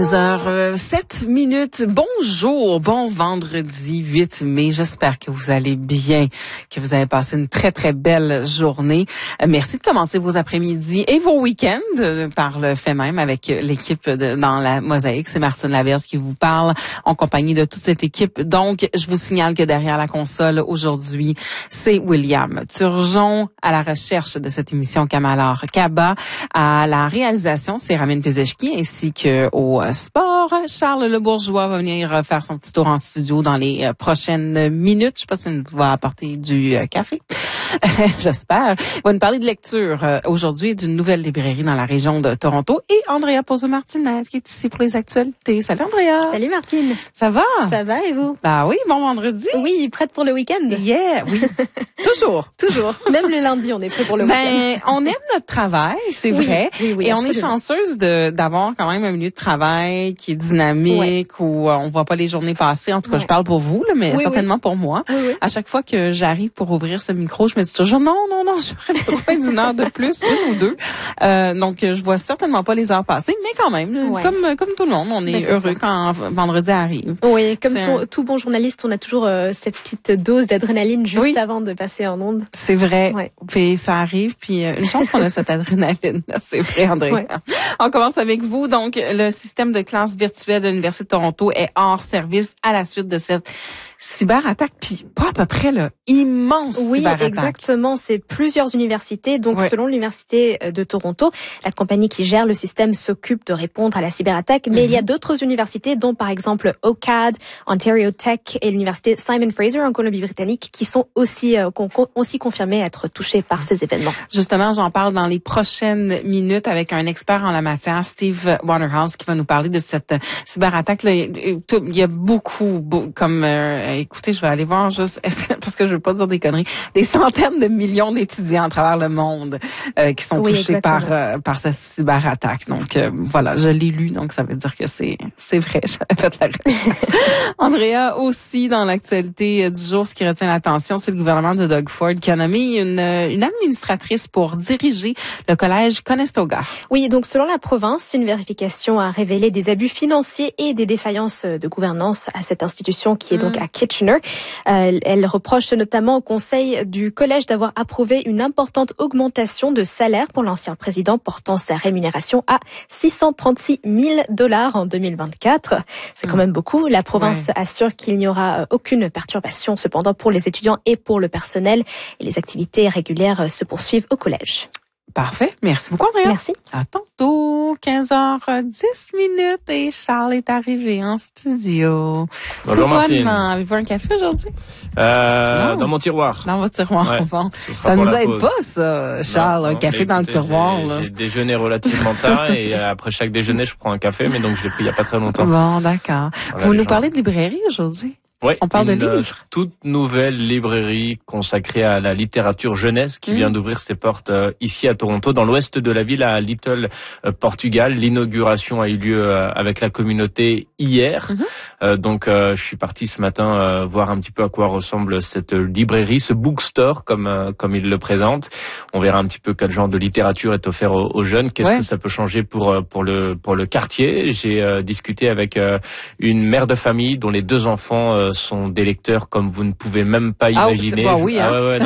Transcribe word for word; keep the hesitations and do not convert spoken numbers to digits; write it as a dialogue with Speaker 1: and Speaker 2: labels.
Speaker 1: quinze heures sept minutes. Bonjour, bon vendredi huit mai. J'espère que vous allez bien, que vous avez passé une très, très belle journée. Merci de commencer vos après-midi et vos week-ends par le fait même avec l'équipe de, dans la Mosaïque. C'est Martine Laverse qui vous parle en compagnie de toute cette équipe. Donc, je vous signale que derrière la console aujourd'hui, c'est William Turgeon à la recherche de cette émission Kamalar Kaba. À la réalisation, c'est Ramin Pezeshki ainsi que au sport, Charles Le Bourgeois va venir faire son petit tour en studio dans les prochaines minutes. Je sais pas s'il va apporter du café. J'espère. Il va nous parler de lecture euh, aujourd'hui d'une nouvelle librairie dans la région de Toronto et Andrea Pozzo-Martinez qui est ici pour les actualités. Salut Andrea.
Speaker 2: Salut Martine.
Speaker 1: Ça va?
Speaker 2: Ça va et vous?
Speaker 1: Bah oui, bon vendredi.
Speaker 2: Oui, prête pour le week-end?
Speaker 1: Yeah, oui. Toujours.
Speaker 2: Toujours. Même le lundi, on est prêt pour le
Speaker 1: ben,
Speaker 2: week-end.
Speaker 1: On aime notre travail, c'est
Speaker 2: oui,
Speaker 1: vrai.
Speaker 2: Oui, oui,
Speaker 1: et
Speaker 2: absolument.
Speaker 1: on est chanceuse de d'avoir quand même un milieu de travail qui est dynamique, ouais. où euh, on voit pas les journées passer. En tout cas, ouais. je parle pour vous, là, mais oui, certainement oui. pour moi.
Speaker 2: Oui, oui.
Speaker 1: À chaque fois que j'arrive pour ouvrir ce micro, je me dis toujours non, non, non, j'aurais besoin d'une heure de plus, une ou deux. Euh, donc, je vois certainement pas les heures passer, mais quand même, ouais. comme comme tout le monde, on est, ben, est heureux ça. quand vendredi arrive.
Speaker 2: Oui, comme tout, un... tout bon journaliste, on a toujours euh, cette petite dose d'adrénaline juste oui. avant de passer en onde.
Speaker 1: C'est vrai. Ouais. Puis ça arrive, puis euh, une chance qu'on a cette adrénaline. C'est vrai, André. Ouais. On commence avec vous. Donc, le système de classe virtuelle de l'Université de Toronto est hors service à la suite de cette cyberattaque, puis pas à peu près là, immense
Speaker 2: oui,
Speaker 1: cyberattaque.
Speaker 2: Oui, exactement. C'est plusieurs universités. Donc, ouais. selon l'Université de Toronto, la compagnie qui gère le système s'occupe de répondre à la cyberattaque. Mais mm-hmm. il y a d'autres universités, dont par exemple O C A D, Ontario Tech et l'Université Simon Fraser en Colombie-Britannique, qui sont aussi, euh, con, aussi confirmées être touchées par ces événements.
Speaker 1: Justement, j'en parle dans les prochaines minutes avec un expert en la matière, Steve Waterhouse, qui va nous parler de cette cyberattaque. Là, il y a beaucoup, beaucoup comme... Euh, écoutez, je vais aller voir juste, parce que je veux pas dire des conneries, des centaines de millions d'étudiants à travers le monde euh, qui sont oui, touchés par euh, par cette cyberattaque. Donc euh, voilà, je l'ai lu, donc ça veut dire que c'est c'est vrai. J'avais fait la recherche. Andrea, aussi dans l'actualité du jour, ce qui retient l'attention, c'est le gouvernement de Doug Ford qui a nommé une une administratrice pour diriger le collège Conestoga.
Speaker 2: Oui, donc selon la province, une vérification a révélé des abus financiers et des défaillances de gouvernance à cette institution qui est mmh. donc à Kitchener. Euh, elle reproche notamment au conseil du collège d'avoir approuvé une importante augmentation de salaire pour l'ancien président, portant sa rémunération à six cent trente-six mille dollars en deux mille vingt-quatre. C'est quand même beaucoup. La province ouais. assure qu'il n'y aura aucune perturbation cependant pour les étudiants et pour le personnel. Et les activités régulières se poursuivent au collège.
Speaker 1: Parfait. Merci beaucoup, Andrea.
Speaker 2: Merci.
Speaker 1: À tantôt, quinze heures dix minutes et Charles est arrivé en studio.
Speaker 3: Bonjour
Speaker 1: Tout
Speaker 3: Martine.
Speaker 1: Bonnement. Avez-vous un café aujourd'hui?
Speaker 3: Euh, dans mon tiroir.
Speaker 1: Dans votre tiroir,
Speaker 3: ouais,
Speaker 1: bon. Ça nous aide pause. pas, ça, Charles, non, un café dans écoutez, le tiroir.
Speaker 3: J'ai,
Speaker 1: là.
Speaker 3: j'ai déjeuné relativement tard et après chaque déjeuner, je prends un café, mais donc je l'ai pris il y a pas très longtemps.
Speaker 1: Bon, d'accord. Voilà, Vous nous gens. parlez de librairie aujourd'hui?
Speaker 3: Oui,
Speaker 1: on parle
Speaker 3: une
Speaker 1: de livres.
Speaker 3: toute nouvelle librairie consacrée à la littérature jeunesse qui mmh. vient d'ouvrir ses portes euh, ici à Toronto, dans l'ouest de la ville, à Little euh, Portugal. L'inauguration a eu lieu euh, avec la communauté hier. Mmh. Euh, donc, euh, je suis parti ce matin euh, voir un petit peu à quoi ressemble cette librairie, ce bookstore comme euh, comme il le présente. On verra un petit peu quel genre de littérature est offert aux, aux jeunes. Qu'est-ce ouais. que ça peut changer pour pour le pour le quartier. J'ai euh, discuté avec euh, une mère de famille dont les deux enfants euh, sont des lecteurs comme vous ne pouvez même pas imaginer.
Speaker 1: Ah, c'est pas oui, hein?
Speaker 3: Ah ouais, ouais, non,